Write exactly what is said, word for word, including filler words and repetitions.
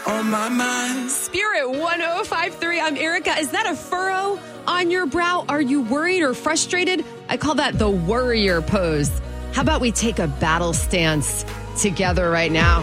on my mind. Spirit one oh five three. I'm Erica. Is that a furrow on your brow? Are you worried or frustrated? I call that the warrior pose. How about we take a battle stance together right now?